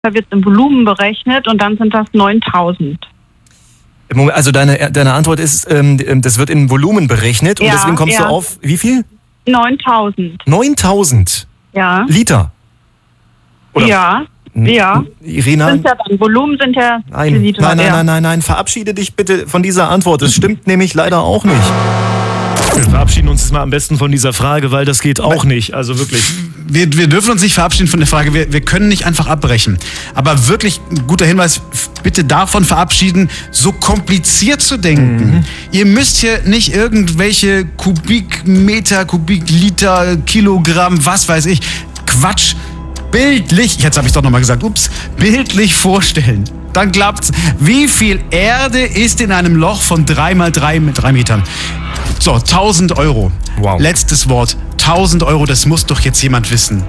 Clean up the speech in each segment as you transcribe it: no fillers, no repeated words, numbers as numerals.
Da wird im Volumen berechnet und dann sind das 9.000. Also deine Antwort ist, das wird in Volumen berechnet und deswegen kommst du auf, wie viel? 9.000. 9.000? Ja. Liter? Oder? Ja. Ja. Irina? Sind ja dann, Volumen sind ja Liter. Nein, verabschiede dich bitte von dieser Antwort. Das stimmt nämlich leider auch nicht. Wir verabschieden uns jetzt mal am besten von dieser Frage, weil das geht auch nicht. Also wirklich. Wir dürfen uns nicht verabschieden von der Frage. Wir können nicht einfach abbrechen. Aber wirklich ein guter Hinweis, bitte davon verabschieden, so kompliziert zu denken. Ihr müsst hier nicht irgendwelche Kubikmeter, Kubikliter, Kilogramm, was weiß ich, Quatsch, bildlich, jetzt habe ich doch nochmal gesagt, bildlich vorstellen. Dann klappt's. Wie viel Erde ist in einem Loch von 3 mal 3 Metern? So, 1.000 Euro. Wow. Letztes Wort. 1.000 Euro, das muss doch jetzt jemand wissen.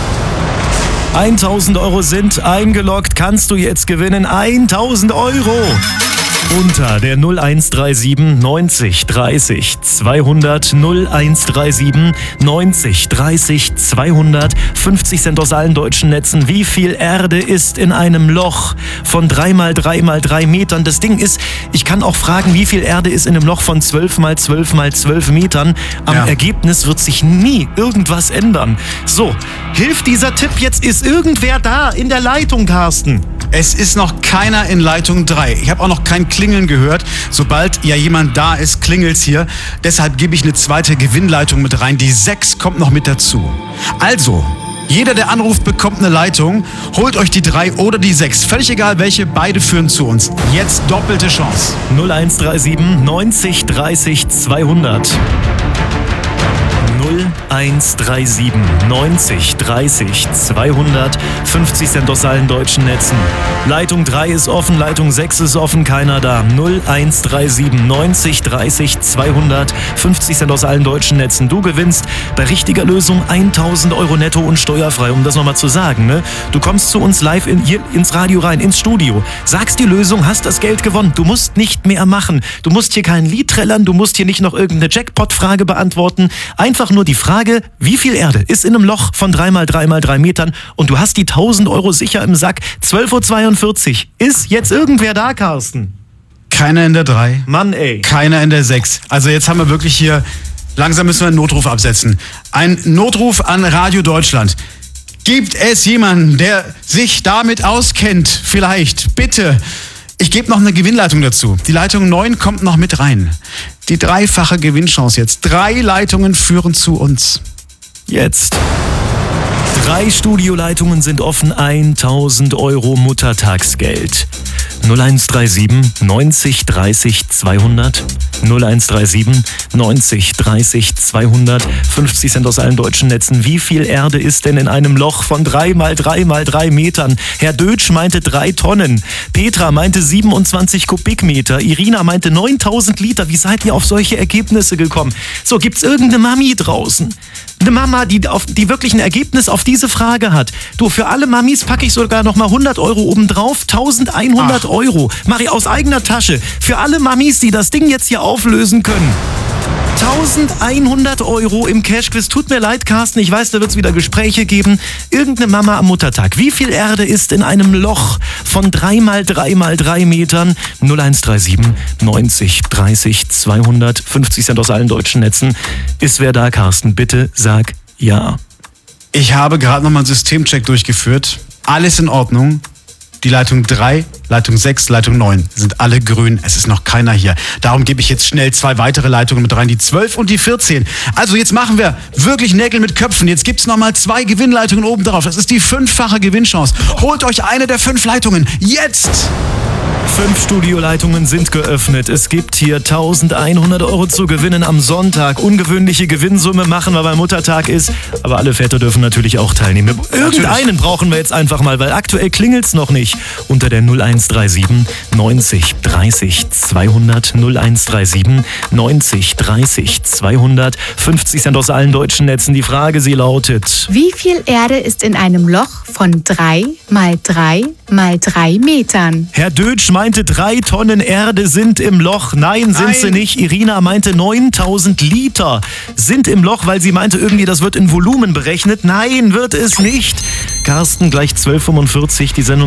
1.000 Euro sind eingeloggt. Kannst du jetzt gewinnen? 1.000 Euro. Unter der 0137 90 30 200 0137 90 30 200 50 Cent aus allen deutschen Netzen. Wie viel Erde ist in einem Loch von 3 mal 3 mal 3 Metern? Das Ding ist, ich kann auch fragen, wie viel Erde ist in einem Loch von 12 mal 12 mal 12 Metern. Am Ergebnis wird sich nie irgendwas ändern. So, hilft dieser Tipp jetzt? Ist irgendwer da in der Leitung, Carsten? Es ist noch keiner in Leitung 3. Ich habe auch noch kein Klingeln gehört. Sobald ja jemand da ist, klingelt's hier. Deshalb gebe ich eine zweite Gewinnleitung mit rein. Die 6 kommt noch mit dazu. Also, jeder, der anruft, bekommt eine Leitung. Holt euch die 3 oder die 6. Völlig egal welche, beide führen zu uns. Jetzt doppelte Chance. 0137 90 30 200. 0137 90 30 200 50 Cent aus allen deutschen Netzen. Leitung 3 ist offen, Leitung 6 ist offen, keiner da. 0137 90 30 200 50 Cent aus allen deutschen Netzen. Du gewinnst bei richtiger Lösung 1.000 Euro netto und steuerfrei, um das nochmal zu sagen. Ne? Du kommst zu uns live hier ins Radio rein, ins Studio, sagst die Lösung, hast das Geld gewonnen. Du musst nicht mehr machen. Du musst hier kein Lied trällern, du musst hier nicht noch irgendeine Jackpot-Frage beantworten. Einfach nur die Frage, wie viel Erde ist in einem Loch von 3 mal 3 mal 3 Metern und du hast die 1.000 Euro sicher im Sack. 12.42 Uhr. Ist jetzt irgendwer da, Carsten? Keiner in der 3. Mann, ey. Keiner in der 6. Also jetzt haben wir wirklich hier, langsam müssen wir einen Notruf absetzen. Ein Notruf an Radio Deutschland. Gibt es jemanden, der sich damit auskennt? Vielleicht, bitte. Ich gebe noch eine Gewinnleitung dazu. Die Leitung 9 kommt noch mit rein. Die 3-fache Gewinnchance jetzt. 3 Leitungen führen zu uns. Jetzt. 3 Studioleitungen sind offen, 1.000 Euro Muttertagsgeld. 0137 90 30 200 0137 90 30 200 50 Cent aus allen deutschen Netzen. Wie viel Erde ist denn in einem Loch von 3 mal 3 mal 3 Metern? Herr Dötsch meinte 3 Tonnen. Petra meinte 27 Kubikmeter. Irina meinte 9.000 Liter. Wie seid ihr auf solche Ergebnisse gekommen? So, gibt's irgendeine Mami draußen? Eine Mama, die wirklich ein Ergebnis auf diese Frage hat. Du, für alle Mamis packe ich sogar noch mal 100 Euro obendrauf. 1.100 Euro. Mache ich aus eigener Tasche. Für alle Mamis, die das Ding jetzt hier auflösen können. 1.100 Euro im Cashquiz. Tut mir leid, Carsten, ich weiß, da wird es wieder Gespräche geben. Irgendeine Mama am Muttertag. Wie viel Erde ist in einem Loch von 3 mal 3 mal 3 Metern? 0137 90 30 200 50 Cent aus allen deutschen Netzen. Ist wer da, Carsten? Bitte sag ja. Ich habe gerade nochmal einen Systemcheck durchgeführt. Alles in Ordnung. Die Leitung 3, Leitung 6, Leitung 9 sind alle grün. Es ist noch keiner hier. Darum gebe ich jetzt schnell 2 weitere Leitungen mit rein, die 12 und die 14. Also jetzt machen wir wirklich Nägel mit Köpfen. Jetzt gibt es nochmal 2 Gewinnleitungen oben drauf. Das ist die 5-fache Gewinnchance. Holt euch eine der 5 Leitungen. Jetzt! 5 Studioleitungen sind geöffnet. Es gibt hier 1.100 Euro zu gewinnen am Sonntag. Ungewöhnliche Gewinnsumme machen wir, weil Muttertag ist. Aber alle Väter dürfen natürlich auch teilnehmen. Irgendeinen brauchen wir jetzt einfach mal, weil aktuell klingelt's noch nicht. Unter der 0137 90 30 200 0137 90 30 200 50 Cent aus allen deutschen Netzen. Die Frage, sie lautet: Wie viel Erde ist in einem Loch von 3 mal 3 mal 3 Metern? Herr Dötsch meinte, 3 Tonnen Erde sind im Loch. Nein, sind sie nicht. Irina meinte, 9000 Liter sind im Loch, weil sie meinte, irgendwie das wird in Volumen berechnet. Nein, wird es nicht. Carsten, gleich 12:45 die Sendung